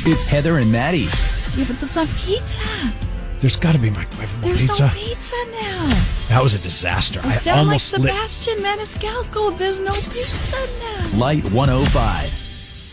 It's Heather and Maddie. Yeah, but there's no pizza. There's got to be microwavable There's pizza. no pizza now. That was a disaster. You I sound like almost lit. Sebastian Maniscalco. There's no pizza now. Light 105.